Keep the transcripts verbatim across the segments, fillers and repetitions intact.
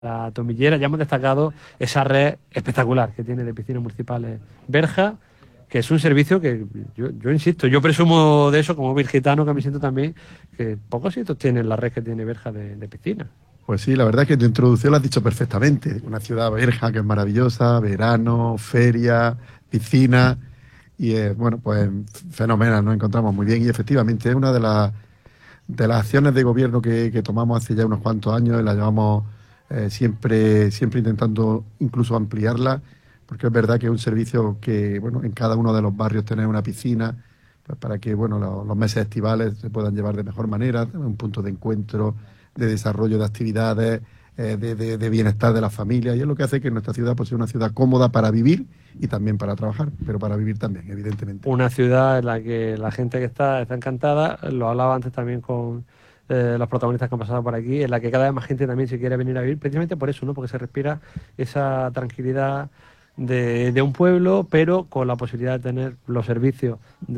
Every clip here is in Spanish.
la Tomillera. Ya hemos destacado esa red espectacular que tiene de piscinas municipales Berja, que es un servicio que, yo, yo insisto, yo presumo de eso como virgitano, que me siento también, que pocos sitios tienen la red que tiene Berja de, de piscinas. Pues sí, la verdad es que tu introducción lo has dicho perfectamente. Una ciudad Berja que es maravillosa, verano, feria, piscina, y eh, bueno, pues fenomenal, nos encontramos muy bien y efectivamente es una de las de las acciones de gobierno que, que tomamos hace ya unos cuantos años y la llevamos eh, siempre, siempre intentando incluso ampliarla, porque es verdad que es un servicio que, bueno, en cada uno de los barrios tener una piscina, pues para que, bueno, los, los meses estivales se puedan llevar de mejor manera, un punto de encuentro, de desarrollo de actividades, eh, de, de, de bienestar de las familias, y es lo que hace que nuestra ciudad pues, sea una ciudad cómoda para vivir y también para trabajar, pero para vivir también, evidentemente. Una ciudad en la que la gente que está está encantada, lo hablaba antes también con eh, los protagonistas que han pasado por aquí, en la que cada vez más gente también se quiere venir a vivir, precisamente por eso, ¿no? Porque se respira esa tranquilidad de, de un pueblo, pero con la posibilidad de tener los servicios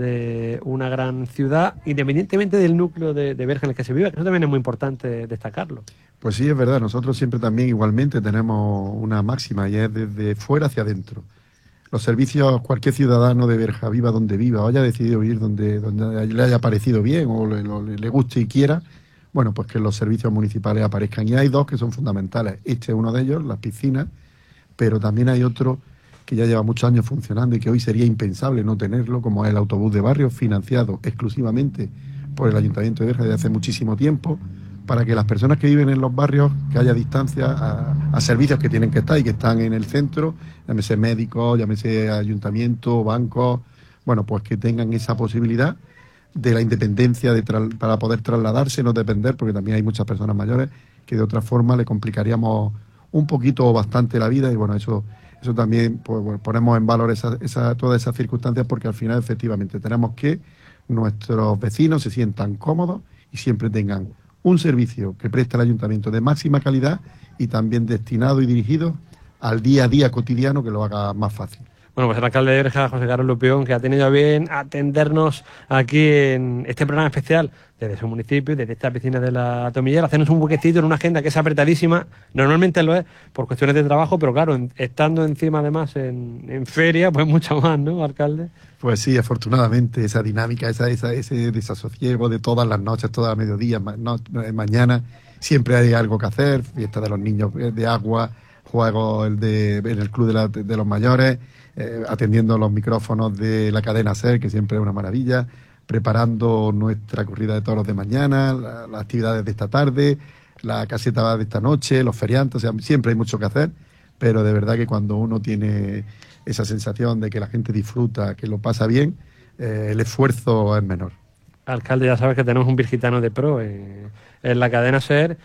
de una gran ciudad, independientemente del núcleo de, de Berja en el que se vive, que eso también es muy importante destacarlo. Pues sí, es verdad, nosotros siempre también igualmente tenemos una máxima y es desde fuera hacia adentro. Los servicios, cualquier ciudadano de Berja, viva donde viva, o haya decidido ir donde, donde le haya parecido bien o le, lo, le guste y quiera, bueno, pues que los servicios municipales aparezcan. Y hay dos que son fundamentales. Este es uno de ellos, las piscinas, pero también hay otro que ya lleva muchos años funcionando y que hoy sería impensable no tenerlo, como es el autobús de barrio, financiado exclusivamente por el Ayuntamiento de Berja desde hace muchísimo tiempo, para que las personas que viven en los barrios, que haya distancia a, a servicios que tienen que estar y que están en el centro, llámese médicos, llámese ayuntamiento, bancos, bueno, pues que tengan esa posibilidad de la independencia de tra- para poder trasladarse, no depender, porque también hay muchas personas mayores que de otra forma le complicaríamos un poquito o bastante la vida y bueno, eso eso también pues, bueno, ponemos en valor esa, esa, todas esas circunstancias porque al final efectivamente tenemos que nuestros vecinos se sientan cómodos y siempre tengan un servicio que presta el ayuntamiento de máxima calidad y también destinado y dirigido al día a día cotidiano que lo haga más fácil. Bueno, pues el alcalde de Berja, José Carlos Lupión, que ha tenido a bien atendernos aquí en este programa especial desde su municipio, desde esta piscina de la Tomillera, hacernos un huequecito en una agenda que es apretadísima, normalmente lo es por cuestiones de trabajo, pero claro, en, estando encima además en, en feria, pues mucho más, ¿no, alcalde? Pues sí, afortunadamente esa dinámica, esa, esa, ese desasosiego de todas las noches, todas las mediodías, ma, no, mañana, siempre hay algo que hacer, fiesta de los niños de agua, juegos el de, en el club de, la, de los mayores, eh, atendiendo los micrófonos de la cadena SER, que siempre es una maravilla, preparando nuestra corrida de toros de mañana, la, las actividades de esta tarde, la caseta de esta noche, los feriantes, o sea, siempre hay mucho que hacer, pero de verdad que cuando uno tiene esa sensación de que la gente disfruta, que lo pasa bien, eh, el esfuerzo es menor. Alcalde, ya sabes que tenemos un virgitano de pro en, en la cadena SER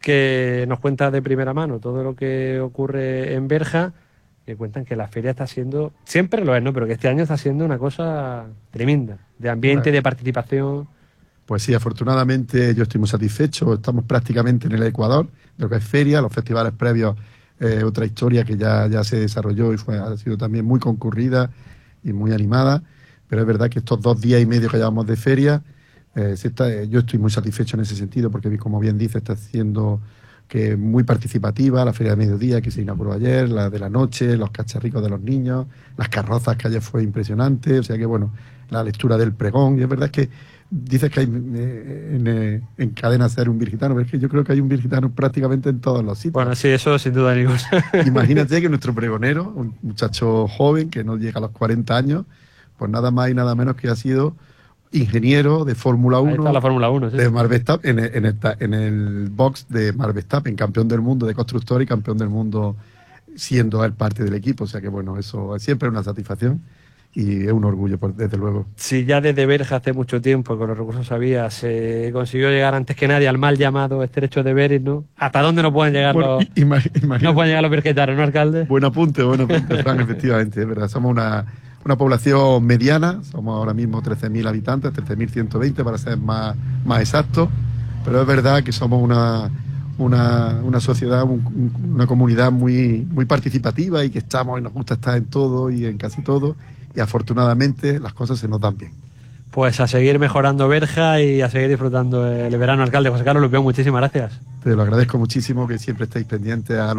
que nos cuenta de primera mano todo lo que ocurre en Berja, que cuentan que la feria está siendo, siempre lo es, ¿no? Pero que este año está siendo una cosa tremenda, de ambiente, de participación. Pues sí, afortunadamente yo estoy muy satisfecho, estamos prácticamente en el Ecuador, de lo que es feria, los festivales previos, eh, otra historia que ya, ya se desarrolló y fue, ha sido también muy concurrida y muy animada, pero es verdad que estos dos días y medio que llevamos de feria, eh, se está, eh, yo estoy muy satisfecho en ese sentido, porque como bien dice, está siendo que muy participativa, la feria de mediodía que se inauguró ayer, la de la noche, los cacharricos de los niños, las carrozas que ayer fue impresionante, o sea que bueno, la lectura del pregón, y es verdad que dices que hay eh, en, eh, en cadena SER un virgitano, pero es que yo creo que hay un virgitano prácticamente en todos los sitios. Bueno, sí, eso sin duda ninguna. Imagínate que nuestro pregonero, un muchacho joven que no llega a los cuarenta años, pues nada más y nada menos que ha sido ingeniero de Fórmula uno. Ahí está la Fórmula uno, sí. De Max Verstappen, en, el, en, el, en el box de Max Verstappen, campeón del mundo de constructor y campeón del mundo siendo él parte del equipo. O sea que bueno, eso siempre es una satisfacción y es un orgullo, desde luego. Si ya desde Berja hace mucho tiempo, con los recursos había, se consiguió llegar antes que nadie al mal llamado estrecho de Bering, ¿no? ¿Hasta dónde no pueden llegar bueno, los imag- no pueden llegar los virgitanos, ¿no, alcalde? Buen apunte, buen apunte, Fran, efectivamente, es verdad. Somos una, una población mediana, somos ahora mismo trece mil habitantes, trece mil ciento veinte para ser más, más exactos, pero es verdad que somos una, una, una sociedad, un, una comunidad muy, muy participativa y que estamos y nos gusta estar en todo y en casi todo, y afortunadamente las cosas se nos dan bien. Pues a seguir mejorando Berja y a seguir disfrutando el verano, alcalde. José Carlos Lupión, muchísimas gracias. Te lo agradezco muchísimo que siempre estéis pendientes a